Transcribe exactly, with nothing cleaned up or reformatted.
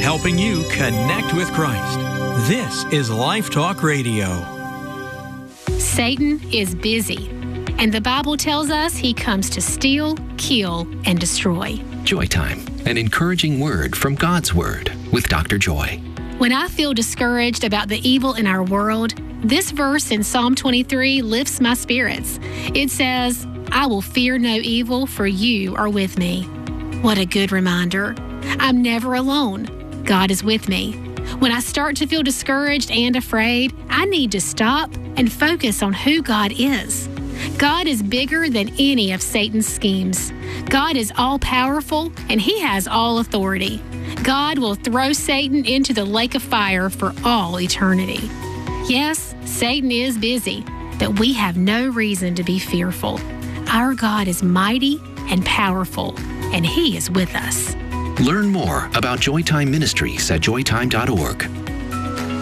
helping you connect with Christ. This is Life Talk Radio. Satan is busy, and the Bible tells us he comes to steal, kill, and destroy. Joy Time, an encouraging word from God's Word with Doctor Joy. When I feel discouraged about the evil in our world, this verse in Psalm twenty-three lifts my spirits. It says, "I will fear no evil, for you are with me." What a good reminder. I'm never alone. God is with me. When I start to feel discouraged and afraid, I need to stop and focus on who God is. God is bigger than any of Satan's schemes. God is all-powerful, and He has all authority. God will throw Satan into the lake of fire for all eternity. Yes, Satan is busy, but we have no reason to be fearful. Our God is mighty and powerful, and He is with us. Learn more about Joytime Ministries at joytime dot org.